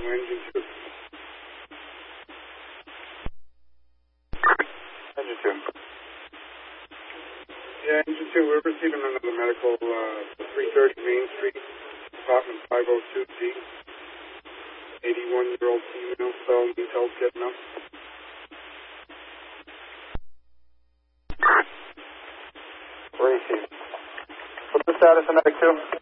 Engine 2. Engine 2. Yeah, Engine 2, we're receiving another medical, 330 Main Street, apartment 502D. 81-year-old female, cell needs help getting up. What's the status of medic 2?